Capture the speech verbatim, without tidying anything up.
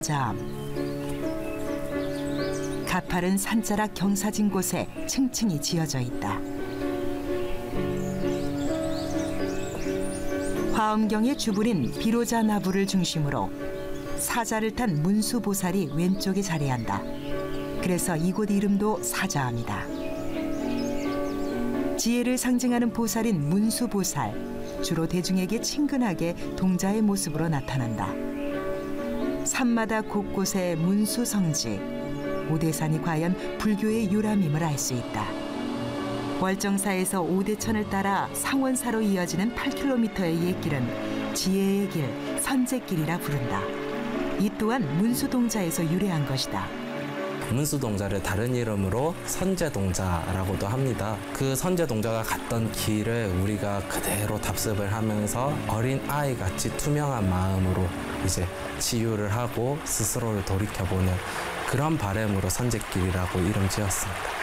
잠. 가파른 산자락 경사진 곳에 층층이 지어져 있다. 화엄경의 주불인 비로자 나부를 중심으로 사자를 탄 문수보살이 왼쪽에 자리한다. 그래서 이곳 이름도 사자암이다. 지혜를 상징하는 보살인 문수보살, 주로 대중에게 친근하게 동자의 모습으로 나타난다. 산마다 곳곳에 문수성지, 오대산이 과연 불교의 유람임을 알 수 있다. 월정사에서 오대천을 따라 상원사로 이어지는 팔 킬로미터의 옛길은 지혜의 길, 선제길이라 부른다. 이 또한 문수동자에서 유래한 것이다. 문수동자를 다른 이름으로 선제동자라고도 합니다. 그 선제동자가 갔던 길을 우리가 그대로 답습을 하면서 어린 아이같이 투명한 마음으로 이제 치유를 하고 스스로를 돌이켜보는 그런 바람으로 선제길이라고 이름 지었습니다.